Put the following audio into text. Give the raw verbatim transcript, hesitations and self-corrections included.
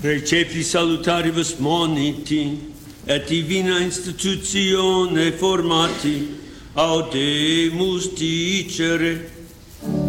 Recepti salutaribus moniti, et divina institutione formati, audemus dicere,